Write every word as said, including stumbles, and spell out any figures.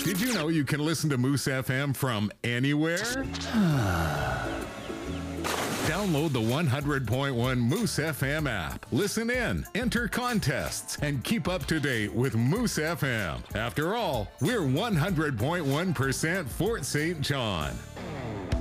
Did you know you can listen to Moose F M from anywhere? Download the one hundred point one Moose F M app. Listen in, enter contests, and keep up to date with Moose F M. After all, we're one hundred point one percent Fort Saint John.